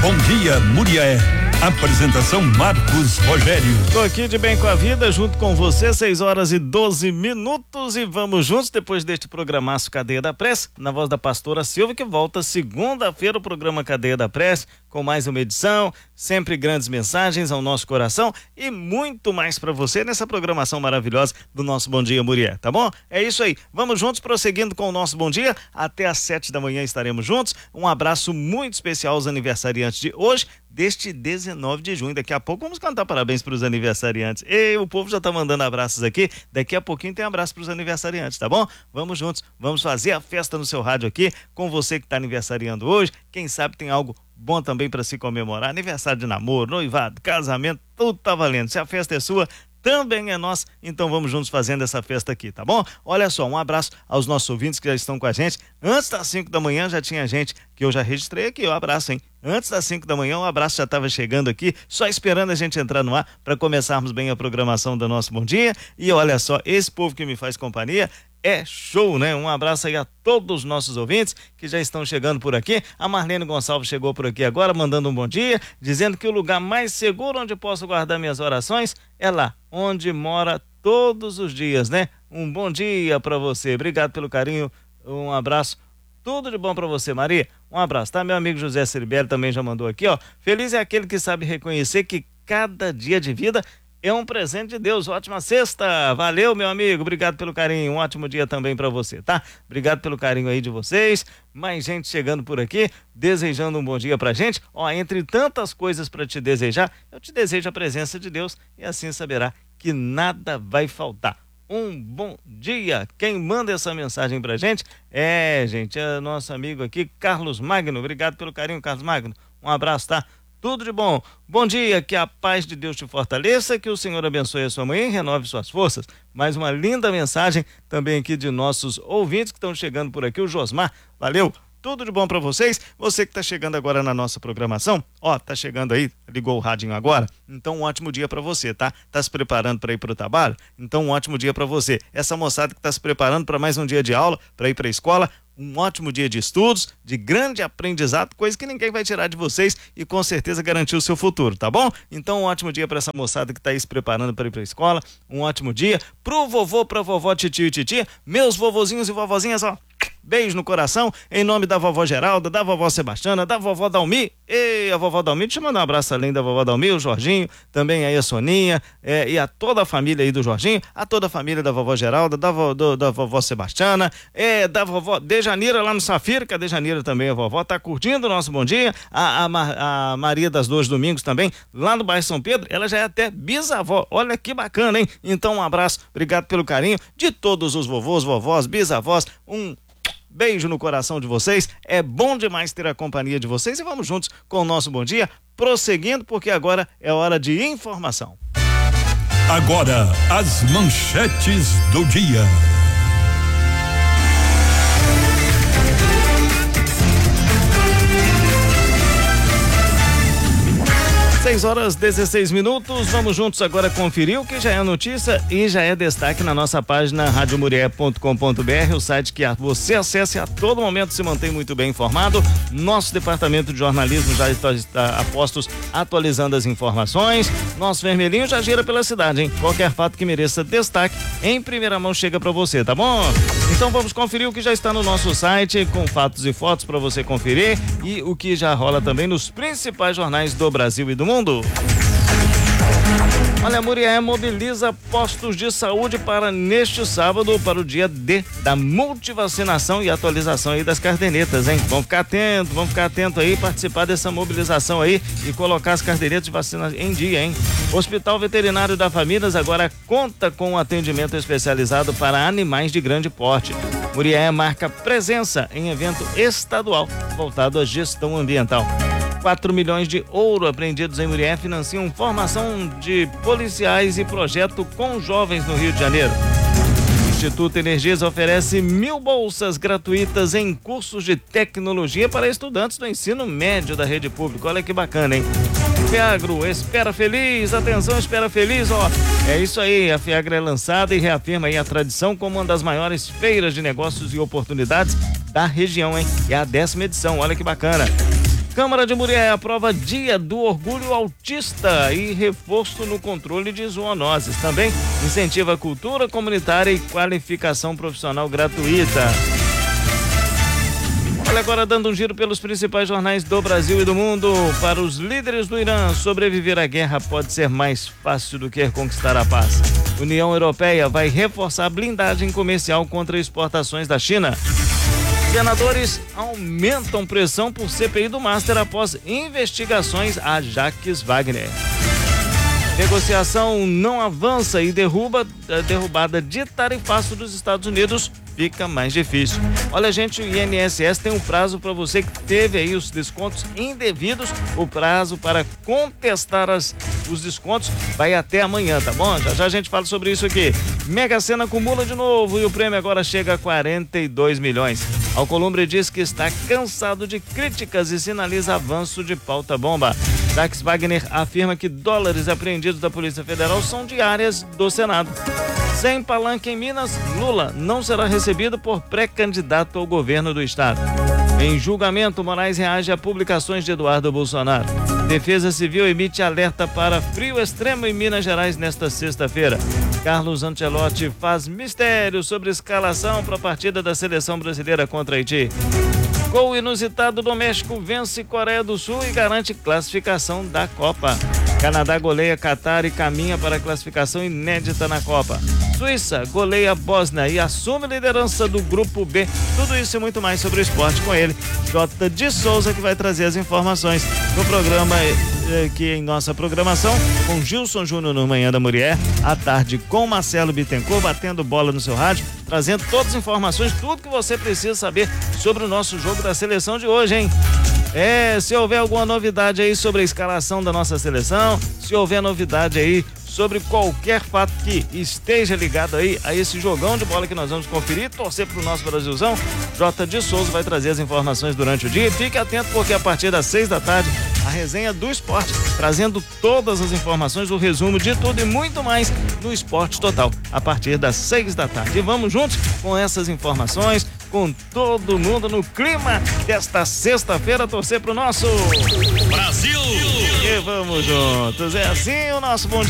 Bom dia, Murié. Apresentação Marcos Rogério. Tô aqui de bem com a vida, junto com você, 6h12 e vamos juntos depois deste programaço Cadeia da Prece, na voz da pastora Silvia, que volta segunda-feira o programa Cadeia da Prece, com mais uma edição, sempre grandes mensagens ao nosso coração e muito mais para você nessa programação maravilhosa do nosso Bom Dia Murié, tá bom? É isso aí, vamos juntos prosseguindo com o nosso Bom Dia, até às 7h estaremos juntos. Um abraço muito especial aos aniversariantes de hoje, deste 19 de junho. Daqui a pouco vamos cantar parabéns para os aniversariantes. E o povo já tá mandando abraços aqui. Daqui a pouquinho tem abraço para os aniversariantes, tá bom? Vamos juntos, vamos fazer a festa no seu rádio aqui com você que tá aniversariando hoje. Quem sabe tem algo bom também para se comemorar. Aniversário de namoro, noivado, casamento, tudo tá valendo. Se a festa é sua, também é nossa, então vamos juntos fazendo essa festa aqui, tá bom? Olha só, um abraço aos nossos ouvintes que já estão com a gente. Antes das 5h já tinha gente que eu já registrei aqui, um abraço, hein? Antes das 5h, um abraço já estava chegando aqui, só esperando a gente entrar no ar para começarmos bem a programação do nosso Bom Dia. E olha só, esse povo que me faz companhia é show, né? Um abraço aí a todos os nossos ouvintes que já estão chegando por aqui. A Marlene Gonçalves chegou por aqui agora, mandando um bom dia, dizendo que o lugar mais seguro onde posso guardar minhas orações é lá, onde mora todos os dias, né? Um bom dia para você, obrigado pelo carinho, um abraço, tudo de bom para você, Maria. Um abraço, tá? Meu amigo José Ciribelli também já mandou aqui, ó. Feliz é aquele que sabe reconhecer que cada dia de vida é um presente de Deus. Ótima sexta, valeu, meu amigo, obrigado pelo carinho, um ótimo dia também para você, tá? Obrigado pelo carinho aí de vocês, mais gente chegando por aqui, desejando um bom dia pra gente. Ó, entre tantas coisas para te desejar, eu te desejo a presença de Deus e assim saberá que nada vai faltar. Um bom dia. Quem manda essa mensagem pra gente gente, é nosso amigo aqui, Carlos Magno. Obrigado pelo carinho, Carlos Magno. Um abraço, tá? Tudo de bom. Bom dia, que a paz de Deus te fortaleça, que o Senhor abençoe a sua manhã e renove suas forças. Mais uma linda mensagem também aqui de nossos ouvintes que estão chegando por aqui, o Josmar. Valeu. Tudo de bom para vocês. Você que tá chegando agora na nossa programação, ó, tá chegando aí, ligou o radinho agora, então um ótimo dia para você, tá? Tá se preparando para ir pro trabalho? Então um ótimo dia para você. Essa moçada que tá se preparando para mais um dia de aula, para ir para a escola, um ótimo dia de estudos, de grande aprendizado, coisa que ninguém vai tirar de vocês e com certeza garantir o seu futuro, tá bom? Então um ótimo dia para essa moçada que tá aí se preparando para ir para a escola, um ótimo dia pro vovô, pra vovó, titio e titia, meus vovozinhos e vovozinhas, ó. Beijo no coração, em nome da vovó Geralda, da vovó Sebastiana, da vovó Dalmi. E a vovó Dalmi, deixa eu mandar um abraço além da vovó Dalmi, o Jorginho, também aí a Soninha, e a toda a família aí do Jorginho, a toda a família da vovó Geralda, da vovó Sebastiana, da vovó Dejanira lá no Safira, que a Dejanira também, a vovó, tá curtindo o nosso bom dia. A Maria das Dores Domingos também, lá no bairro São Pedro, ela já é até bisavó, olha que bacana, hein? Então um abraço, obrigado pelo carinho de todos os vovôs, vovós, bisavós, um beijo no coração de vocês, é bom demais ter a companhia de vocês e vamos juntos com o nosso bom dia, prosseguindo porque agora é hora de informação. Agora, as manchetes do dia. 6h16, vamos juntos agora conferir o que já é notícia e já é destaque na nossa página radiomurié.com.br, o site que você acessa e a todo momento se mantém muito bem informado. Nosso departamento de jornalismo já está a postos atualizando as informações. Nosso vermelhinho já gira pela cidade, hein? Qualquer fato que mereça destaque, em primeira mão chega para você, tá bom? Então vamos conferir o que já está no nosso site, com fatos e fotos para você conferir e o que já rola também nos principais jornais do Brasil e do mundo. Olha, Murié mobiliza postos de saúde para neste sábado, para o dia D da multivacinação e atualização aí das cadernetas, hein? Vamos ficar atento aí, participar dessa mobilização aí e colocar as cadernetas de vacina em dia, hein? Hospital Veterinário da Famílias agora conta com um atendimento especializado para animais de grande porte. Murié marca presença em evento estadual voltado à gestão ambiental. 4 milhões de ouro apreendidos em Murié financiam formação de policiais e projeto com jovens no Rio de Janeiro. Instituto Energisa oferece 1.000 bolsas gratuitas em cursos de tecnologia para estudantes do ensino médio da rede pública. Olha que bacana, hein? Fiagro, Espera Feliz, atenção, Espera Feliz, ó. É isso aí, a Fiagro é lançada e reafirma aí a tradição como uma das maiores feiras de negócios e oportunidades da região, hein? É a 10ª edição, olha que bacana. Câmara de Murié aprova Dia do Orgulho Autista e reforço no controle de zoonoses. Também incentiva a cultura comunitária e qualificação profissional gratuita. Olha, agora dando um giro pelos principais jornais do Brasil e do mundo. Para os líderes do Irã, sobreviver à guerra pode ser mais fácil do que conquistar a paz. União Europeia vai reforçar a blindagem comercial contra exportações da China. Senadores aumentam pressão por CPI do Master após investigações a Jacques Wagner. Negociação não avança e derrubada de tarifaço dos Estados Unidos fica mais difícil. Olha, gente, o INSS tem um prazo para você que teve aí os descontos indevidos. O prazo para contestar os descontos vai até amanhã, tá bom? Já a gente fala sobre isso aqui. Mega Sena acumula de novo e o prêmio agora chega a 42 milhões. Alcolumbre diz que está cansado de críticas e sinaliza avanço de pauta bomba. Jacques Wagner afirma que dólares apreendidos da Polícia Federal são de áreas do Senado. Sem palanque em Minas, Lula não será recebido por pré-candidato ao governo do estado. Em julgamento, Moraes reage a publicações de Eduardo Bolsonaro. Defesa Civil emite alerta para frio extremo em Minas Gerais nesta sexta-feira. Carlos Ancelotti faz mistério sobre escalação para a partida da seleção brasileira contra Haiti. Gol inusitado do México vence Coreia do Sul e garante classificação da Copa. Canadá goleia Catar e caminha para a classificação inédita na Copa. Suíça goleia Bósnia e assume a liderança do Grupo B. Tudo isso e muito mais sobre o esporte com ele, Jota de Souza, que vai trazer as informações no programa aqui em nossa programação, com Gilson Júnior no Manhã da Murié, à tarde com Marcelo Bittencourt, batendo bola no seu rádio, trazendo todas as informações, tudo que você precisa saber sobre o nosso jogo da seleção de hoje, hein? Se houver alguma novidade aí sobre a escalação da nossa seleção, se houver novidade aí sobre qualquer fato que esteja ligado aí a esse jogão de bola que nós vamos conferir, torcer pro nosso Brasilzão, Jota de Souza vai trazer as informações durante o dia. E fique atento porque a partir das 6 da tarde, a resenha do esporte, trazendo todas as informações, o resumo de tudo e muito mais no Esporte Total, a partir das 6 da tarde. E vamos juntos com essas informações, com todo mundo no clima desta sexta-feira, torcer pro nosso Brasil! E vamos juntos, é assim o nosso bom dia.